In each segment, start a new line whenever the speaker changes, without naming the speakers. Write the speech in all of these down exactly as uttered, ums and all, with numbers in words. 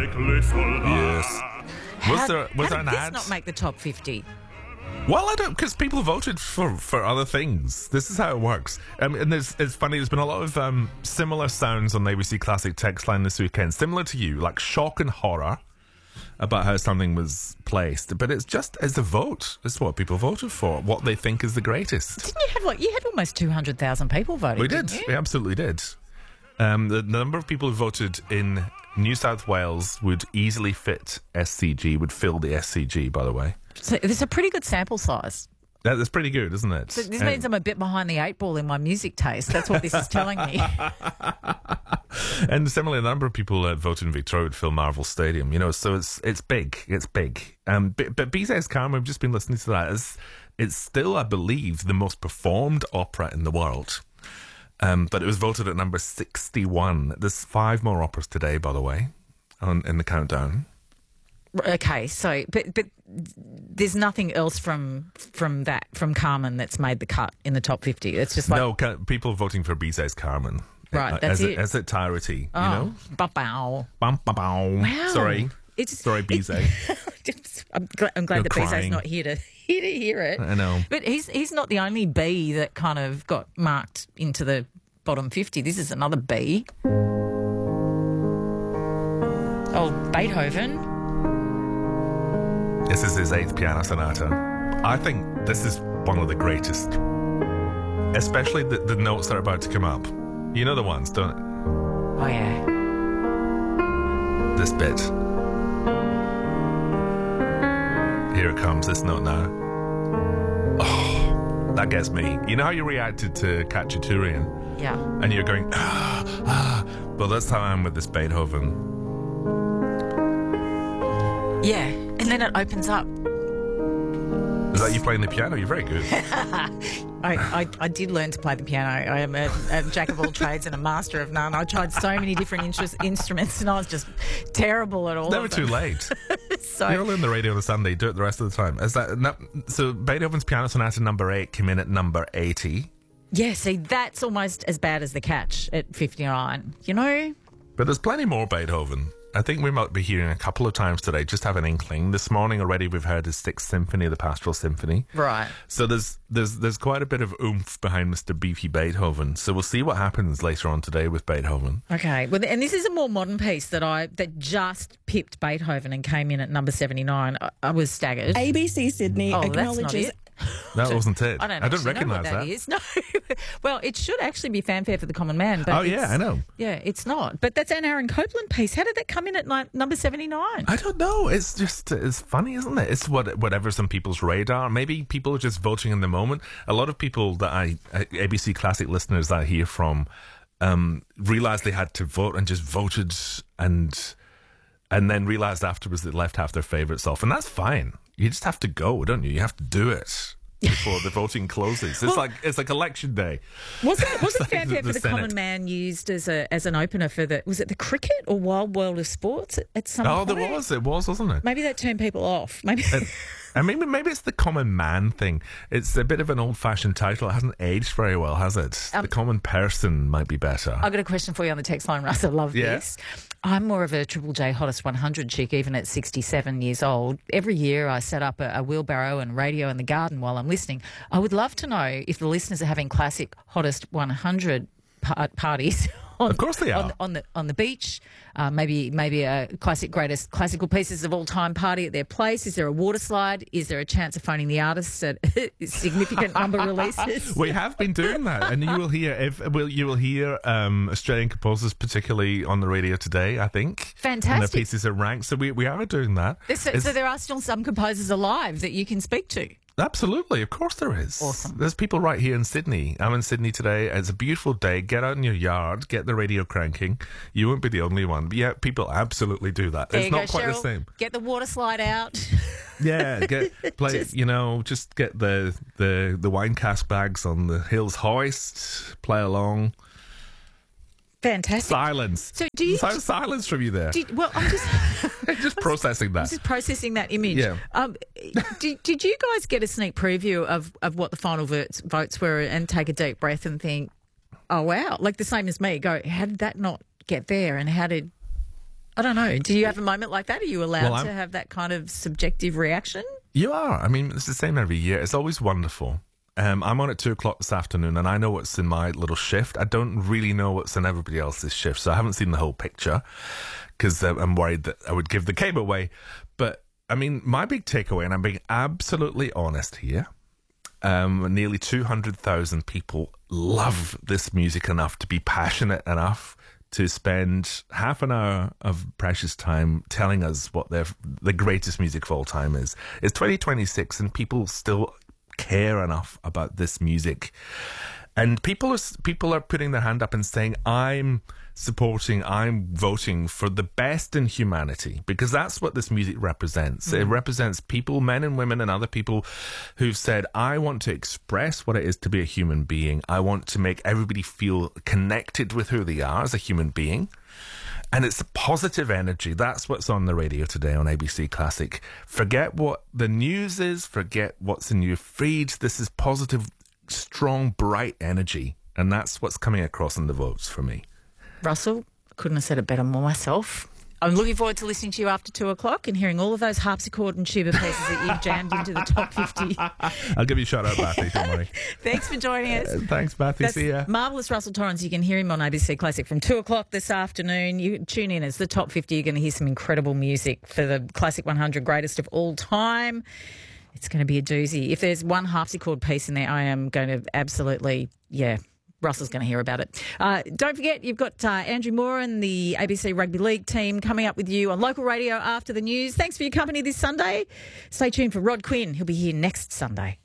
like little
Yes. Was
How-
there was
how
there an
did this
ad?
not make the top fifty?
Well, I don't, because people voted for, for other things. This is how it works. Um, and there's, it's funny, there's been a lot of um, similar sounds on the A B C Classic text line this weekend, similar to you, like shock and horror about how something was placed. But it's just, it's a vote. It's what people voted for, what they think is the greatest.
Didn't you have like you had almost two hundred thousand people voting?
We did.
didn't you?
We absolutely did. Um, the number of people who voted in New South Wales would easily fit S C G, would fill the S C G, by the way.
So it's a pretty good sample size.
That, that's pretty good, isn't it?
So this
Um,
means I'm a bit behind the eight ball in my music taste. That's what this is telling me.
And similarly, a number of people uh, voted in Victoria would fill Marvel Stadium. You know, so it's it's big. It's big. Um, but, but Bizet's Carmen, we've just been listening to that. It's, it's still, I believe, the most performed opera in the world. Um, but it was voted at number sixty-one. There's five more operas today, by the way, on in the countdown.
Okay, so but but there's nothing else from from that from Carmen that's made the cut in the top fifty. It's just like
no, ca- people voting for Bizet's Carmen.
Right,
Uh,
that's
as
it.
As a entirety,
oh,
you know?
ba-bow.
Bum, ba, bow.
Wow.
Sorry.
It's
Sorry, Bizet.
I'm glad, I'm glad
You're
that Bizet's
crying.
not here to here to hear it.
I know.
But he's he's not the only B that kind of got marked into the bottom fifty. This is another B. Oh, Beethoven.
This is his eighth piano sonata. I think this is one of the greatest. Especially the, the notes that are about to come up. You know the ones, don't
Oh yeah.
This bit. Here it comes, this note now. Oh, that gets me. You know how you reacted to Khachaturian?
Yeah.
And you're going, ah, ah. Well, that's how I am with this Beethoven.
Yeah. And then it opens up.
Is that you playing the piano? You're very good.
I, I, I did learn to play the piano. I am a, a jack of all trades and a master of none. I tried so many different interest, instruments and I was just terrible at all
Never
of
too
them.
late.
So
You'll learn the radio on a Sunday, do it the rest of the time. Is that no, so? Beethoven's Piano Sonata number eight came in at number eighty.
yeah, see, that's almost as bad as the catch at fifty-nine. You know?
But there's plenty more Beethoven. I think we might be hearing a couple of times today, just have an inkling. This morning already we've heard his Sixth Symphony, the Pastoral Symphony.
Right.
So there's there's there's quite a bit of oomph behind Mister Beefy Beethoven. So we'll see what happens later on today with Beethoven.
Okay. Well, and this is a more modern piece that I that just pipped Beethoven and came in at number seventy-nine. I, I was staggered.
A B C Sydney
Oh, that's not
acknowledges
it.
That wasn't it.
I don't,
I don't
actually know
recognise
what that.
that.
Is. No. Well, it should actually be fanfare for the common man. But
Oh, yeah,
it's-
I know.
Yeah, it's not. But that's an Aaron Copeland piece. How did that come in at like, number seventy-nine?
I don't know. It's just, it's funny, isn't it? It's what whatever's on people's radar. Maybe people are just voting in the moment. A lot of people that I, A B C Classic listeners that I hear from, um, realised they had to vote and just voted and and then realised afterwards they left half their favourites off. And that's fine. You just have to go, don't you? You have to do it before the voting closes. It's like it's like election day.
Wasn't wasn't
like
fanfare
the-
for
the
the common
Senate.
man used as a as an opener for the was it the cricket or Wild World of Sports at, at some
Oh,
point?
there was. It was, wasn't it?
Maybe that turned people off. Maybe.
I mean, maybe it's the common man thing. It's a bit of an old-fashioned title. It hasn't aged very well, has it?
Um,
the common person might be better.
I've got a question for you on the text line, Russ. I love
Yeah.
this. I'm more of a Triple J Hottest one hundred chick, even at sixty-seven years old. Every year I set up a, a wheelbarrow and radio in the garden while I'm listening. I would love to know if the listeners are having classic Hottest one hundred par- parties. On,
Of course they are.
on, on the on the beach. Uh, maybe maybe a classic greatest classical pieces of all time party at their place. Is there a water slide? Is there a chance of phoning the artists at significant number releases?
We have been doing that, and you will hear if will you will hear um, Australian composers, particularly on the radio today. I think and their
Fantastic.
pieces are ranked, so we we are doing that.
So,
It's-
so there are still some composers alive that you can speak to.
Absolutely, of course there is.
Awesome.
There's people right here in Sydney. I'm in Sydney today. It's a beautiful day. Get out in your yard, get the radio cranking. You won't be the only one. But yeah, people absolutely do that.
There
it's
you
not
go,
quite
Cheryl.
the same.
Get the water slide out.
Yeah, get play.
Just-
you know, just get the the the wine cask bags on the Hills Hoist. Play along.
Fantastic.
Silence.
So do you-
So silence from you there?
Did, well, I'm just
just processing
I'm
that.
just processing that image.
Yeah.
Um, did, did you guys get a sneak preview of, of what the final votes, votes were and take a deep breath and think, oh, wow, like the same as me, go, how did that not get there and how did... I don't know. Do you have a moment like that? Are you allowed
Well,
to have that kind of subjective reaction?
You are. I mean, it's the same every year. It's always wonderful. Um, I'm on at two o'clock this afternoon, and I know what's in my little shift. I don't really know what's in everybody else's shift, so I haven't seen the whole picture because uh, I'm worried that I would give the game away. But, I mean, my big takeaway, and I'm being absolutely honest here, um, nearly two hundred thousand people love this music enough to be passionate enough to spend half an hour of precious time telling us what their the greatest music of all time is. It's twenty twenty-six and people still care enough about this music. And people are people are putting their hand up and saying, I'm supporting, I'm voting for the best in humanity, because that's what this music represents. Mm. It represents people, men and women and other people who've said, I want to express what it is to be a human being. I want to make everybody feel connected with who they are as a human being. And it's positive energy. That's what's on the radio today on A B C Classic. Forget what the news is. Forget what's in your feeds. This is positive, strong, bright energy. And that's what's coming across in the votes for me.
Russell, couldn't have said it better myself. I'm looking forward to listening to you after two o'clock and hearing all of those harpsichord and tuba pieces that you've jammed into the top fifty.
I'll give you a shout out, Bathy. Don't worry.
Thanks for joining us.
Uh, thanks, Bathy.
That's
See ya.
Marvellous Russell Torrens. You can hear him on A B C Classic from two o'clock this afternoon. You tune in as the top fifty. You're going to hear some incredible music for the Classic one hundred greatest of all time. It's going to be a doozy. If there's one harpsichord piece in there, I am going to absolutely, yeah, Russell's going to hear about it. Uh, don't forget, you've got uh, Andrew Moore and the A B C Rugby League team coming up with you on local radio after the news. Thanks for your company this Sunday. Stay tuned for Rod Quinn. He'll be here next Sunday.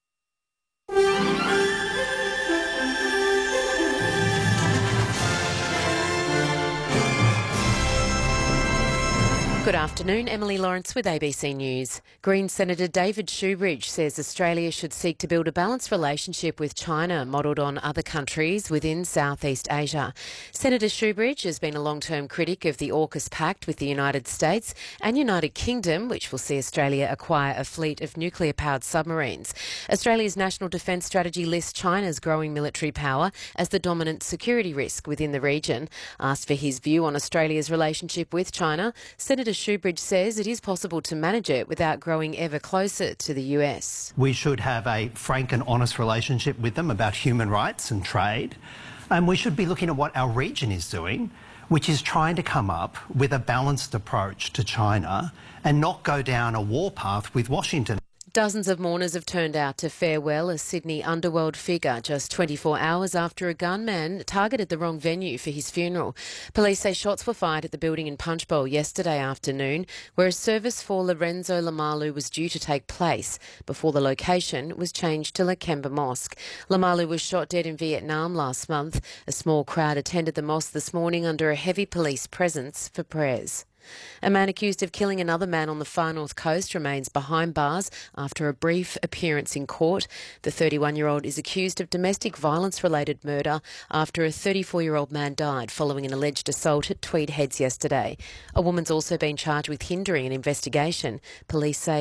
Good afternoon, Emily Lawrence with A B C News. Green Senator David Shoebridge says Australia should seek to build a balanced relationship with China, modelled on other countries within Southeast Asia. Senator Shoebridge has been a long-term critic of the AUKUS Pact with the United States and United Kingdom, which will see Australia acquire a fleet of nuclear-powered submarines. Australia's National Defence Strategy lists China's growing military power as the dominant security risk within the region. Asked for his view on Australia's relationship with China, Senator Shoebridge says it is possible to manage it without growing ever closer to the U S.
We should have a frank and honest relationship with them about human rights and trade. And we should be looking at what our region is doing, which is trying to come up with a balanced approach to China and not go down a warpath with Washington.
Dozens of mourners have turned out to farewell a Sydney underworld figure just twenty-four hours after a gunman targeted the wrong venue for his funeral. Police say shots were fired at the building in Punchbowl yesterday afternoon, where a service for Lorenzo Lamalu was due to take place before the location was changed to Lakemba Mosque. Lamalu was shot dead in Vietnam last month. A small crowd attended the mosque this morning under a heavy police presence for prayers. A man accused of killing another man on the far north coast remains behind bars after a brief appearance in court. The thirty-one-year-old is accused of domestic violence-related murder after a thirty-four-year-old man died following an alleged assault at Tweed Heads yesterday. A woman's also been charged with hindering an investigation. Police say